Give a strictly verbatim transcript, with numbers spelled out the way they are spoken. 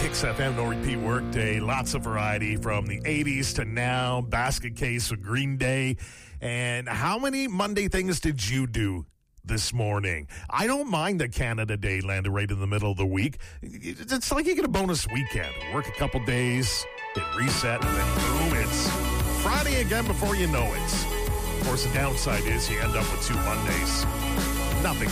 Kicks F M, no repeat workday. Lots of variety from the eighties to now. Basket case of Green Day. And how many Monday things did you do this morning? I don't mind that Canada Day landed right in the middle of the week. It's like you get a bonus weekend. Work a couple days, hit reset, and then boom, it's Friday again before you know it. Of course, the downside is you end up with two Mondays. Nothing